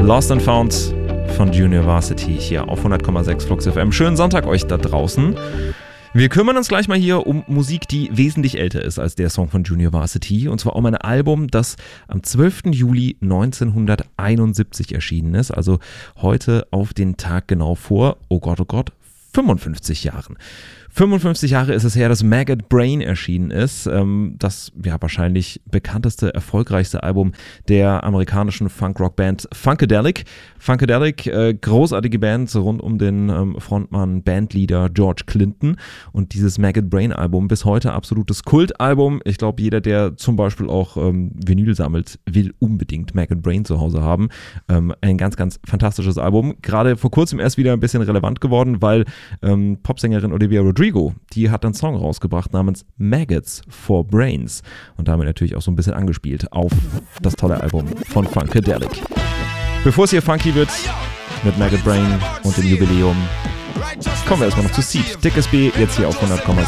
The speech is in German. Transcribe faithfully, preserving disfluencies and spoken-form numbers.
Lost and Found von Junior Varsity hier auf hundert Komma sechs Flux F M. Schönen Sonntag euch da draußen. Wir kümmern uns gleich mal hier um Musik, die wesentlich älter ist als der Song von Junior Varsity. Und zwar um ein Album, das am zwölften Juli neunzehnhunderteinundsiebzig erschienen ist. Also heute auf den Tag genau vor, oh Gott, oh Gott, fünfundfünfzig Jahren. fünfundfünfzig Jahre ist es her, dass Maggot Brain erschienen ist. Das ja wahrscheinlich bekannteste, erfolgreichste Album der amerikanischen Funk-Rock-Band Funkadelic. Funkadelic, äh, großartige Band rund um den ähm, Frontmann, Bandleader George Clinton. Und dieses Maggot Brain Album bis heute absolutes Kultalbum. Ich glaube, jeder, der zum Beispiel auch ähm, Vinyl sammelt, will unbedingt Maggot Brain zu Hause haben. Ähm, ein ganz, ganz fantastisches Album. Gerade vor kurzem erst wieder ein bisschen relevant geworden, weil ähm, Popsängerin Olivia Rodrigo, die hat einen Song rausgebracht namens Maggots for Brains und damit natürlich auch so ein bisschen angespielt auf das tolle Album von Funkadelic. Bevor es hier funky wird mit Maggot Brain und dem Jubiläum, kommen wir erstmal noch zu Seed. Dickes B, jetzt hier auf hundert Komma